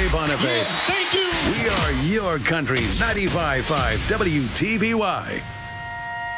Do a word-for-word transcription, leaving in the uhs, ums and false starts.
Ray Bonifay. Yeah, thank you. We are your country ninety-five point five W T V Y.